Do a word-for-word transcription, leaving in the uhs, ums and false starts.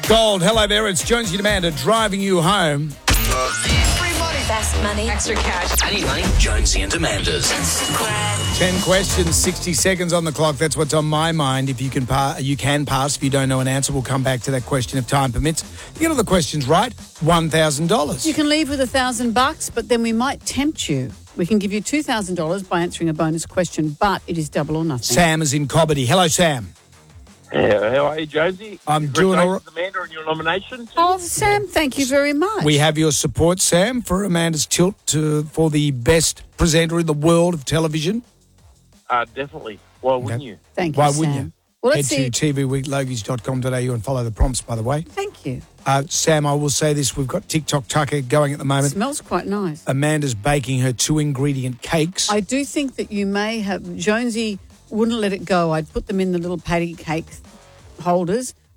Gold, hello there. It's Jonesy and Amanda driving you home. Fast money. Extra cash. I need money. Jonesy and Amanda's. Ten questions, sixty seconds on the clock. That's what's on my mind. If you can, pa- you can pass. If you don't know an answer, we'll come back to that question if time permits. You get all the questions right, one thousand dollars. You can leave with a thousand bucks, but then we might tempt you. We can give you two thousand dollars by answering a bonus question, but it is double or nothing. Sam is in Cobbity. Hello, Sam. Yeah, how are you, Josie? I'm doing all right. Amanda on your nomination. Oh, Sam, thank you very much. We have your support, Sam, for Amanda's tilt to, for the best presenter in the world of television. Uh, definitely. Why wouldn't you? Thank you, Why Sam. wouldn't you? Well, Head let's see. to t v week logies dot com dot a u and follow the prompts, by the way. Thank you. Uh, Sam, I will say this. We've got TikTok Tucker going at the moment. Smells quite nice. Amanda's baking her two-ingredient cakes. I do think that you may have... Jonesy wouldn't let it go. I'd put them in the little patty cake holders.